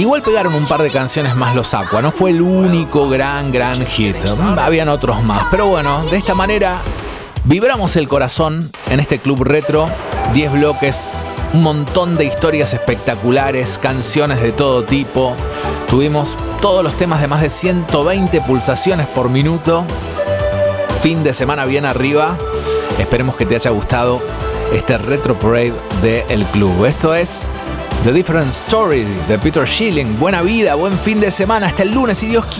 Igual pegaron un par de canciones más los Aqua, no fue el único gran hit. Habían otros más, pero bueno, de esta manera vibramos el corazón en este club retro. 10 bloques, un montón de historias espectaculares, canciones de todo tipo. Tuvimos todos los temas de más de 120 pulsaciones por minuto. Fin de semana bien arriba. Esperemos que te haya gustado este Retro Parade de El Club. Esto es The Different Story de Peter Schilling. Buena vida, buen fin de semana. Hasta el lunes, si Dios quiere.